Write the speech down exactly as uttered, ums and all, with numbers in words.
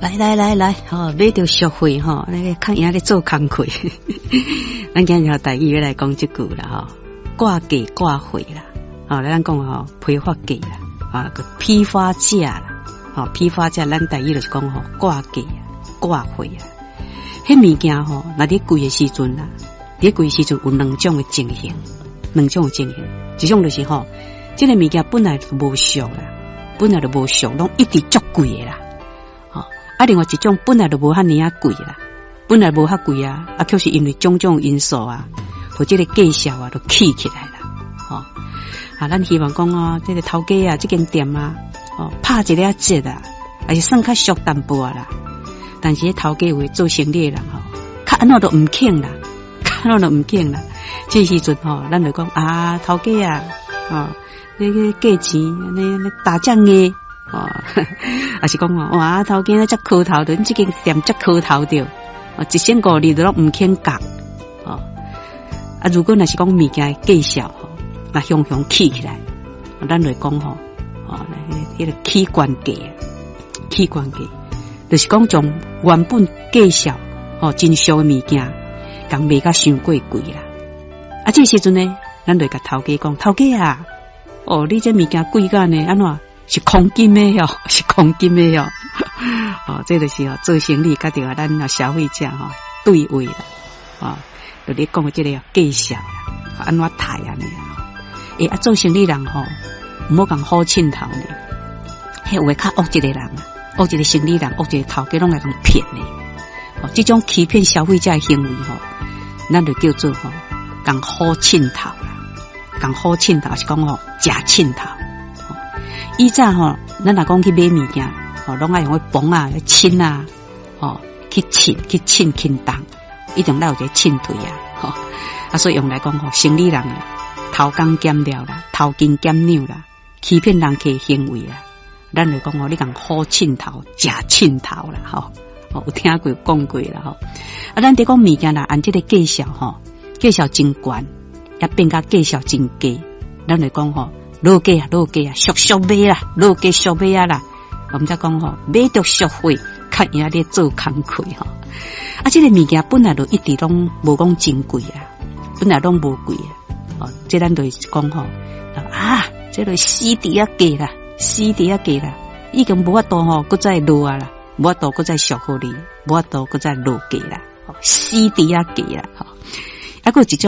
来来来来，吼、哦，买着俗货吼，那个看人家咧做工课。咱今日要台语要来讲这句啦，吼、哦，挂价挂货啦，哦，咱讲吼批发价啦，啊个批发价啦，哦，批发价咱台语就是讲吼挂价挂货啊。迄物件吼，那伫贵的时阵啦，伫贵时阵有两种的情形，两种的情形，一种就是吼，这个物件本来就无俗啦，本来就无俗，拢一直足贵的啦。啊，另外一种本来就无遐尼啊贵啦，本来无遐贵啊，啊，却是因为种种因素啊，或者个价销啊，都起起来啦。哦，啊，咱希望讲哦，这个头家啊，这间店啊，哦，拍一个折啊，还是算较俗淡薄啊啦。但是头家为做生意的人吼，较安怎都唔肯啦，较安怎都唔肯啦。这时阵吼，咱就讲啊，头家啊，哦，那个价钱，那那打降嘅。哦，也是讲哦，哇，头家才磕头，恁这间店才磕头着，哦，一千五你都拢唔肯讲，哦，啊，如果若是讲物件介绍吼，那雄雄起起来，咱来讲吼，哦，迄个起关价，起关价，就是讲从原本介绍哦真俗的物件，讲卖甲伤过贵啦，啊，这时阵呢，咱来甲头家讲，头家啊，哦，你这物件贵甲呢，安怎？是空金的哟，是空金的哟。哦，这就是哦，做生意，甲着啊，咱啊消费者吼、哦、对位啦。哦，就咧讲的这个介绍啦，安怎抬安尼啊？诶，啊，做生意人吼，唔好讲好凊头呢。迄有诶较恶一个人啊，恶一个生意人，恶一个头家，拢来讲骗呢。哦，这种欺骗消费者的行为吼、哦，咱就叫做吼讲好凊头啦，讲好凊头是讲吼假凊头。以前吼，咱若讲去买物件，吼，拢爱用个磅啊、称啊，吼，去称去称轻重，一定要有一个称腿啊，吼，啊，所以用来讲吼，生意人啦，偷工减料啦，偷斤减两啦，欺骗人客行为啦，咱就讲吼，你讲好称头、假称头啦，吼，哦，有听过讲过啦，吼，啊，咱得讲物件啦，按这个介绍吼，介绍真悬，也变甲介绍真低，咱来讲吼。落价啊，落价啊，俗俗买啦，落价俗买啊啦。我们再讲吼，买着俗货，看人家咧做工课吼。啊，这个物件本来就一直拢无讲真贵啊，本来拢无贵啊。哦，这咱就是讲吼，啊，这个死伫啊价啦，死伫啊价啦，已经无法度吼，搁再落啊啦，无法度搁再俗互你，无法度搁再落价啦，死伫啊价啦，吼。啊，还有一种。